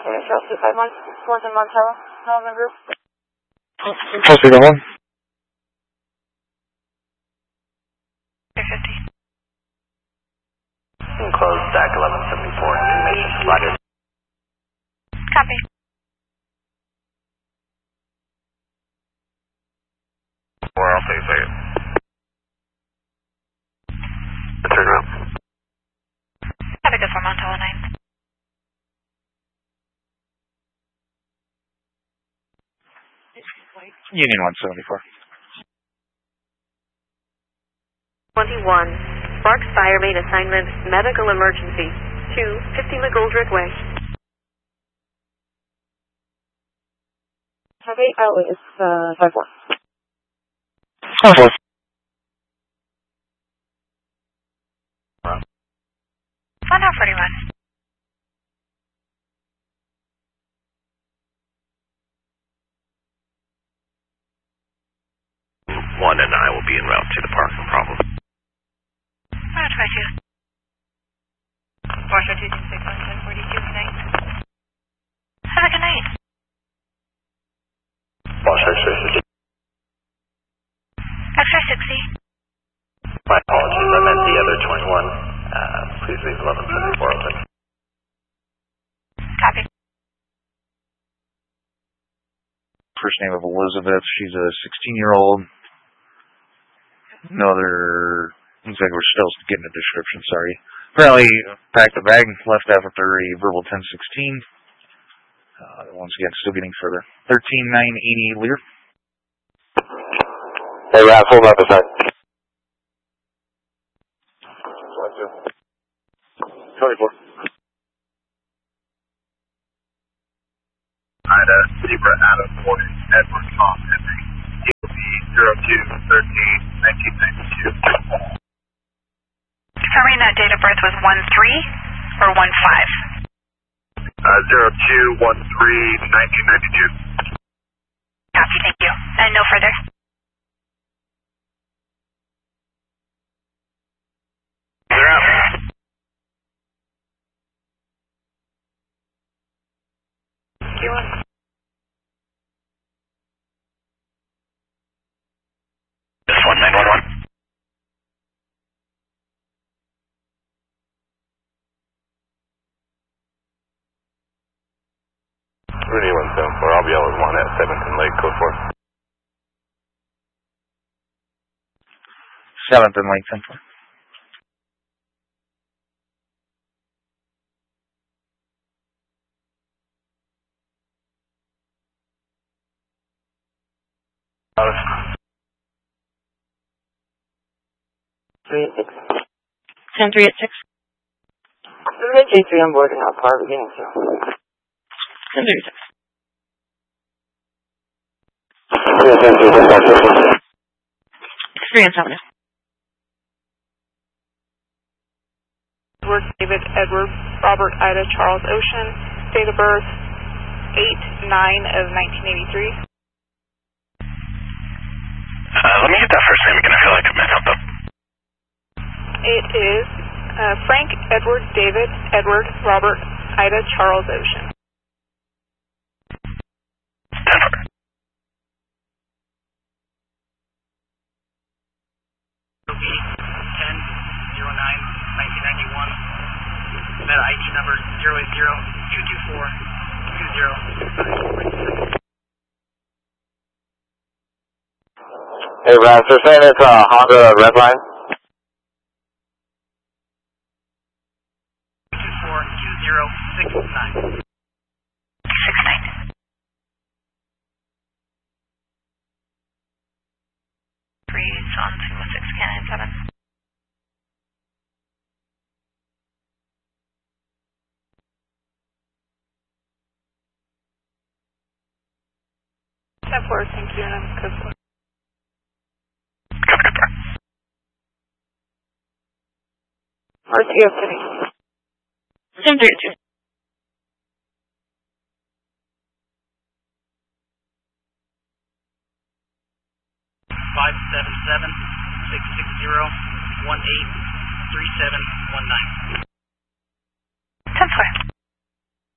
Charles 25 months, North and Montello, Northern Group. Close to the one. 350. Enclosed stack 1174, information provided. Copy. Where else do you say it? Turn around. Have a good for Montello 9. Union 174. 21. Sparks Fire Main Assignment, Medical Emergency. 250 McGoldrick Way. Okay, outlet is 54. 54. Fun out 41. One and I will be en route to the park, no problem. 122. Washington 261 1042. Good night. Have a good night. X-ray 60. X-ray 60. My apologies, I meant the other 21. Please leave 1174 open. Copy. First name of Elizabeth. She's a 16-year-old. No other. Looks like we're still getting a description. Sorry. Apparently, packed the bag and left after a verbal 1016. Once again, still getting further. 13980 Lear. Hey, Ralph, hold up a sec. 24. Ida, Zebra, Adam, Morgan, Edward, Tom, Henry. DOB 02-13-1992. Sorry, that date of birth was 13 or 15? 02-13-1992. Copy, thank you. And no further? They're out. This one, 911. Rooney 174, I'll be out with 1 at 7th Lake, code 4. 7th and Lake 10. Three at 6. 10-3 at 6. J3 on board and out car beginning to. 10-3 at 6. 3 and 7. Edward, David, Edward, Robert, Ida, Charles, Ocean. Date of birth 8/9 of 1983. Let me get that first name again. I feel like I messed up. It is Frank, Edward, David, Edward, Robert, Ida, Charles, Ocean. Denver. OB 10-09-1991. That ID number 080-224-20. Hey, Brad, they're saying it's a Honda Redline. 224-2069. 69. 3 on 216 Cannon 7. Step 4, thank you, and I'm code 4. RTO 3. 10-3 at 2.